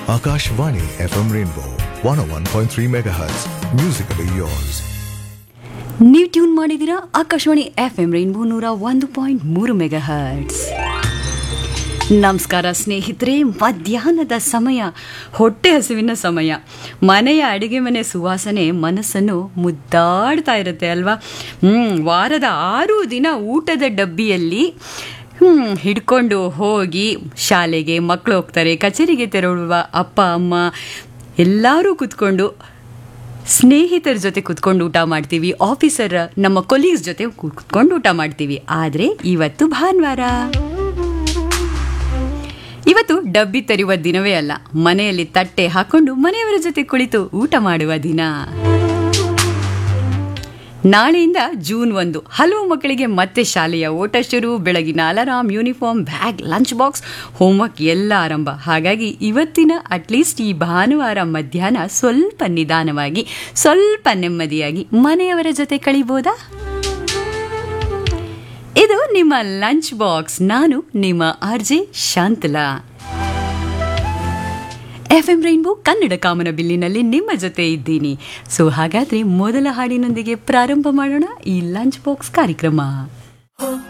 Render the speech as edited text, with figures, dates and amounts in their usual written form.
Akashvani FM Rainbow 101.3 MHz. Musically yours. ನೀವು tune ಮಾಡಿದ್ದೀರಾ Akashvani FM rainbow 101.3 megahertz. ನಮಸ್ಕಾರ ಸ್ನೇಹಿತರೆ, ಮಧ್ಯಾಹ್ನದ ಸಮಯ, ಹೊಟ್ಟೆ ಹಸಿವಿನ ಸಮಯ. ಮನೆಯ ಅಡುಗೆ ಮನೆ ಸುವಾಸನೆ ಮನಸ್ಸನ್ನು ಮುದ್ದಾಡ್ತಾ ಇರುತ್ತೆ ಅಲ್ವಾ? ವಾರದ 6 ದಿನ ಊಟದ ಡಬ್ಬಿಯಲ್ಲಿ ಹಿಡ್ಕೊಂಡು ಹೋಗಿ ಶಾಲೆಗೆ ಮಕ್ಕಳು ಹೋಗ್ತಾರೆ, ಕಚೇರಿಗೆ ತೆರಳುವ ಅಪ್ಪ ಅಮ್ಮ ಎಲ್ಲರೂ ಕೂತ್ಕೊಂಡು ಸ್ನೇಹಿತರ ಜೊತೆ ಕೂತ್ಕೊಂಡು ಊಟ ಮಾಡ್ತೀವಿ, ಆಫೀಸರ್ ನಮ್ಮ ಕೊಲೀಗ್ಸ್ ಜೊತೆ ಕೂತ್ಕೊಂಡು ಊಟ ಮಾಡ್ತೀವಿ. ಆದರೆ ಇವತ್ತು ಭಾನುವಾರ, ಇವತ್ತು ಡಬ್ಬಿ ತೆರೆಯುವ ದಿನವೇ ಅಲ್ಲ, ಮನೆಯಲ್ಲಿ ತಟ್ಟೆ ಹಾಕೊಂಡು ಮನೆಯವರ ಜೊತೆ ಕುಳಿತು ಊಟ ಮಾಡುವ ದಿನ. ನಾಳೆಯಿಂದ ಜೂನ್ 1, ಹಲವು ಮಕ್ಕಳಿಗೆ ಮತ್ತೆ ಶಾಲೆಯ ಓಟ ಶುರು. ಬೆಳಗಿನ alarm, uniform, bag, lunch box, homework ಎಲ್ಲ ಆರಂಭ. ಹಾಗಾಗಿ ಇವತ್ತಿನ ಅಟ್ಲೀಸ್ಟ್ ಈ ಭಾನುವಾರ ಮಧ್ಯಾಹ್ನ ಸ್ವಲ್ಪ ನಿಧಾನವಾಗಿ, ಸ್ವಲ್ಪ ನೆಮ್ಮದಿಯಾಗಿ ಮನೆಯವರ ಜೊತೆ ಕಳಿಬೋದಾ? ಇದು ನಿಮ್ಮ ಲಂಚ್ ಬಾಕ್ಸ್. ನಾನು ನಿಮ್ಮ RJ Shantala. FM rainbow Kannada ಕಾಮನಬಿಲ್ಲಿನಲ್ಲಿ ನಿಮ್ಮ ಜೊತೆ ಇದ್ದೀನಿ. ಸೊ ಹಾಗಾದ್ರೆ ಮೊದಲ ಹಾಡಿನೊಂದಿಗೆ ಪ್ರಾರಂಭ ಮಾಡೋಣ ಈ ಲಂಚ್ ಬಾಕ್ಸ್ ಕಾರ್ಯಕ್ರಮ.